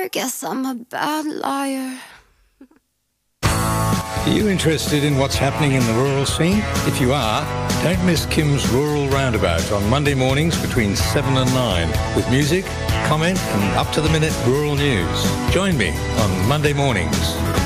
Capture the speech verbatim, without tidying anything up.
liar, guess I'm a bad liar. Are you interested in what's happening in the rural scene? If you are, don't miss Kim's Rural Roundabout on Monday mornings between seven and nine with music, comment and up-to-the-minute rural news. Join me on Monday mornings.